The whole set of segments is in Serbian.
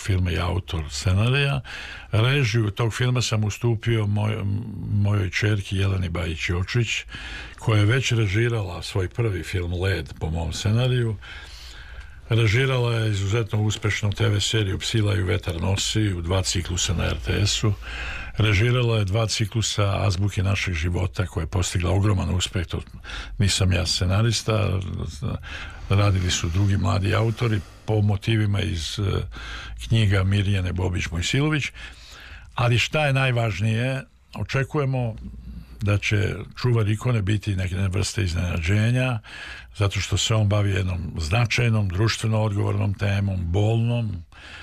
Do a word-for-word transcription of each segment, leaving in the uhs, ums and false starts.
filma i autor scenarija. Režiju tog filma sam ustupio moj, mojoj ćerki Jeleni Bajić-Jočić, koja je već režirala svoj prvi film Led po mom scenariju. Režirala je izuzetno uspešnu te ve seriju Psila i vetar nosi u dva ciklusa na er te esu. Režirala je dva ciklusa Azbuke našeg života, koja je postigla ogroman uspeh. To nisam ja scenarista, radili su drugi mladi autori po motivima iz knjiga Mirjane Bobić-Mojsilović. Ali šta je najvažnije, očekujemo da će Čuvar ikone biti neke vrste iznenađenja, zato što se on bavi jednom značajnom, društveno odgovornom temom, bolnom.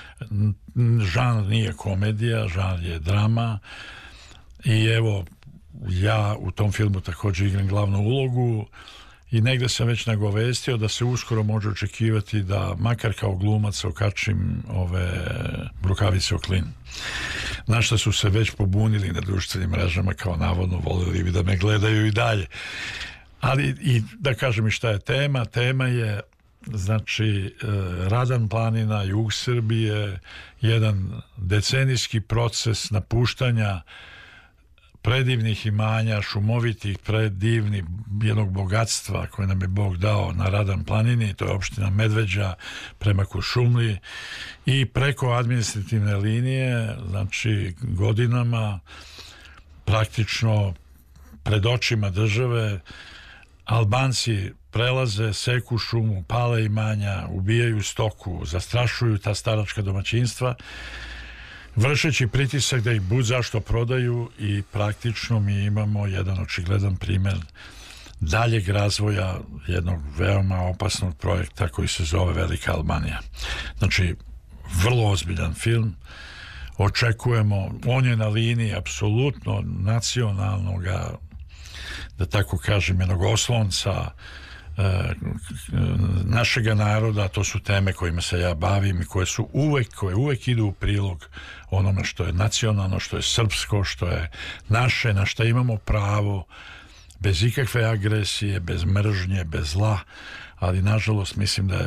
Žanr nije komedija, žanr je drama i evo, ja u tom filmu također igram glavnu ulogu i negde sam već nagovestio da se uskoro može očekivati da makar kao glumac okačim ove rukavice o klin. Na što su se već pobunili na društvenim mrežama, kao navodno volili bi da me gledaju i dalje. Ali i da kažem i šta je tema. Tema je, znači, Radan planina, jug Srbije, jedan decenijski proces napuštanja predivnih imanja, šumovitih, predivnih, jednog bogatstva koje nam je Bog dao na Radan planini, to je opština Medveđa prema Kuršumliji, i preko administrativne linije, znači godinama praktično pred očima države Albanci prelaze, seku šumu, pale imanja, ubijaju stoku, zastrašuju ta staračka domaćinstva, vršeći pritisak da ih bud zašto prodaju, i praktično mi imamo jedan očigledan primjer daljeg razvoja jednog veoma opasnog projekta koji se zove Velika Albanija. Znači, vrlo ozbiljan film. Očekujemo, on je na liniji apsolutno nacionalnog, da tako kažem, jednog oslonca e, našega naroda. To su teme kojima se ja bavim i koje su uvek, koje uvek idu u prilog onome što je nacionalno, što je srpsko, što je naše, na što imamo pravo, bez ikakve agresije, bez mržnje, bez zla. Ali nažalost mislim da je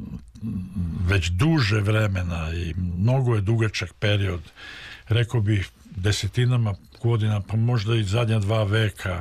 već duže vremena i mnogo je dugačak period, rekao bih desetinama godina, pa možda i zadnja dva veka,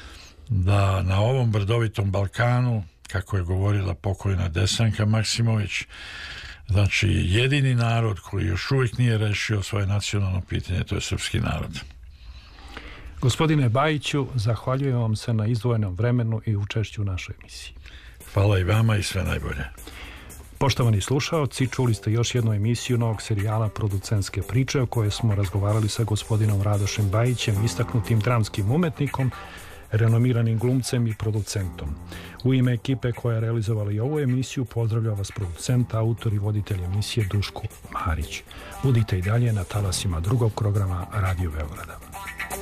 da na ovom brdovitom Balkanu, kako je govorila pokojna Desanka Maksimović, znači jedini narod koji još uvijek nije rešio svoje nacionalno pitanje, to je srpski narod. Gospodine Bajiću, zahvaljujem vam se na izdvojenom vremenu i učešću u našoj emisiji. Hvala i vama i sve najbolje. Poštovani slušaoci, čuli ste još jednu emisiju novog serijala Producentske priče, o kojoj smo razgovarali sa gospodinom Radošem Bajićem, istaknutim dramskim umetnikom, renomiranim glumcem i producentom. U ime ekipe koja je realizovala i ovu emisiju pozdravlja vas producent, autor i voditelj emisije Duško Marić. Budite i dalje na talasima drugog programa Radio Beograda.